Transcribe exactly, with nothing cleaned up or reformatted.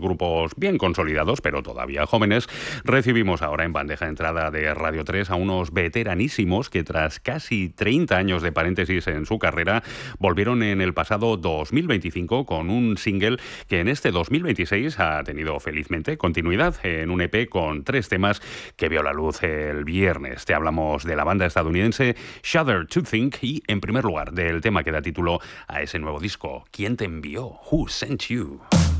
grupos bien consolidados, pero todavía jóvenes, recibimos ahora en bandeja de entrada de Radio tres a unos veteranísimos que tras casi treinta años de paréntesis en su carrera, volvieron en el pasado dos mil veinticinco con un single que en este dos mil veintiséis ha tenido felizmente continuidad en un E P con tres temas que vio la luz el viernes. Te hablamos de la banda estadounidense Shudder to Think y, en primer lugar, del tema que da título a ese nuevo disco, ¿Quién te envió? Who sent you?